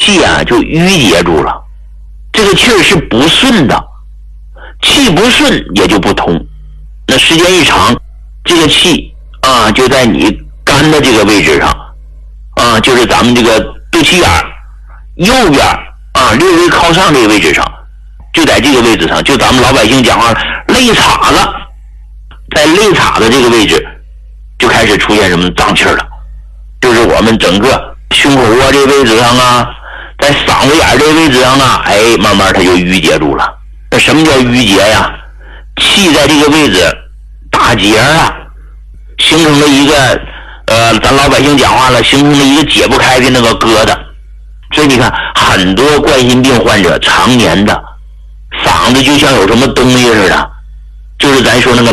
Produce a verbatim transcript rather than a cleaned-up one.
气啊就郁结住了，这个气儿是不顺的，气不顺也就不通。那时间一长，这个气啊就在你肝的这个位置上啊，就是咱们这个肚脐眼右边啊略微靠上这个位置上，就在这个位置上，就咱们老百姓讲话肋叉了，在肋叉的这个位置就开始出现什么胀气了，就是我们整个胸口窝这个位置上啊，在嗓子眼这个位置上啊，哎，慢慢它就郁结住了。那什么叫郁结呀？气在这个位置打结啊，形成了一个呃，咱老百姓讲话了，形成了一个解不开的那个疙瘩。所以你看，很多冠心病患者常年的嗓子就像有什么东西似的，就是咱说那个